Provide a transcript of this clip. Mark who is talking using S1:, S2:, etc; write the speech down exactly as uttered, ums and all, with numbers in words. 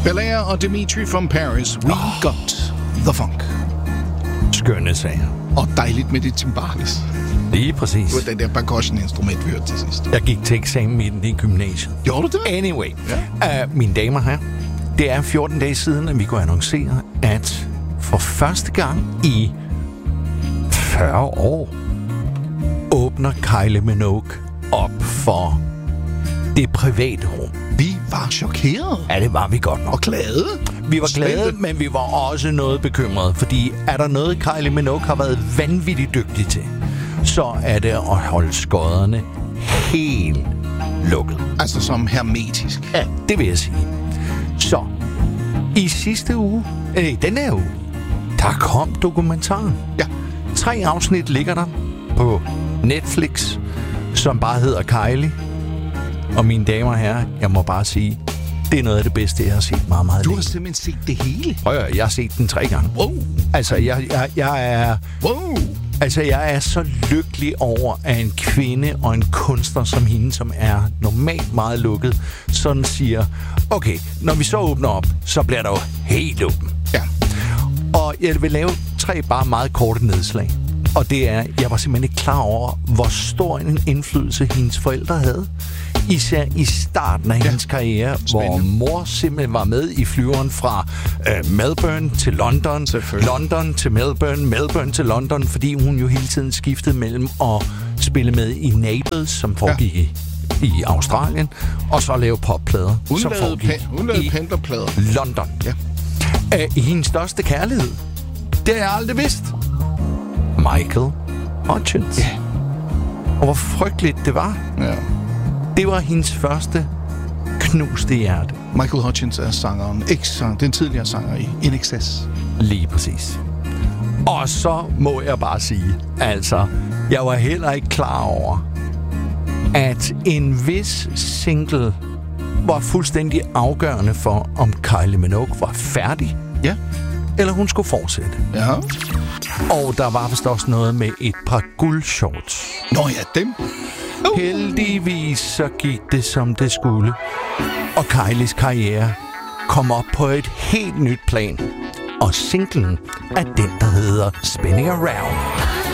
S1: Belair og Dimitri from Paris. We oh. got the funk.
S2: Skønne sager.
S1: Og dejligt med det timbales.
S2: Lige præcis.
S1: Det var den der percussion-instrument, vi hørte til sidst.
S2: Jeg gik til eksamen i den i gymnasiet.
S1: Gjorde du det?
S2: Anyway.
S1: Ja.
S2: Uh, mine damer her, det er fjorten dage siden, at vi kunne annoncere, at for første gang i fyrre år åbner Kylie Minogue op for det private rum.
S1: Vi var chokerede.
S2: Ja, det var vi godt nok.
S1: Og glade.
S2: Vi var glade, Spændte. Men vi var også noget bekymrede, fordi er der noget, Kylie Minogue har været vanvittigt dygtig til, så er det at holde skodderne helt lukket.
S1: Altså som hermetisk.
S2: Ja, det vil jeg sige. Så, i sidste uge, øh, den her uge, der kom dokumentaren.
S1: Ja.
S2: Tre afsnit ligger der på Netflix, som bare hedder Kylie. Og mine damer og herrer, jeg må bare sige, det er noget af det bedste, jeg har set meget, meget
S1: Du
S2: længe.
S1: har simpelthen set det hele?
S2: Prøv at, jeg har set den tre gange.
S1: Wow.
S2: Altså, jeg, jeg, jeg er...
S1: Wow.
S2: Altså, jeg er så lykkelig over, at en kvinde og en kunstner som hende, som er normalt meget lukket, sådan siger, okay, når vi så åbner op, så bliver der jo helt åben.
S1: Ja.
S2: Og jeg vil lave tre bare meget korte nedslag. Og det er, jeg var simpelthen ikke klar over, hvor stor en indflydelse hendes forældre havde. Især i starten af ja. hendes karriere, Spændende. hvor mor simpelthen var med i flyveren fra øh, Melbourne til London, London til Melbourne, Melbourne til London, fordi hun jo hele tiden skiftede mellem at spille med i Neighbours, som foregik ja. i, i Australien, og så lave popplader,
S1: hun
S2: som
S1: lavede
S2: foregik
S1: pe- hun lavede
S2: i
S1: pendlerplader.
S2: London.
S1: Ja.
S2: Æh, hendes største kærlighed, det har jeg aldrig vidst. Michael Hutchence.
S1: Ja.
S2: Og hvor frygteligt det var.
S1: Ja.
S2: Det var hendes første knuste hjerte.
S1: Michael Hutchence er sangeren, eks-sang, den tidligere sanger i In Excess.
S2: Lige præcis. Og så må jeg bare sige, altså, jeg var heller ikke klar over, at en vis single var fuldstændig afgørende for, om Kylie Minogue var færdig.
S1: Ja.
S2: Eller hun skulle fortsætte.
S1: Ja.
S2: Og der var vist også noget med et par guldshorts.
S1: Nå ja, dem.
S2: Uh. Heldigvis så gik det, som det skulle. Og Kylies karriere kom op på et helt nyt plan. Og singlen er den, der hedder Spinning Around.